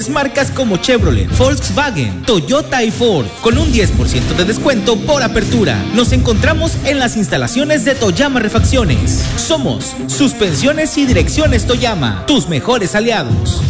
grandes marcas como Chevrolet, Volkswagen, Toyota y Ford, con un 10% de descuento por apertura. Nos encontramos en las instalaciones de Toyama Refacciones. Somos Suspensiones y Direcciones Toyama, tus mejores aliados.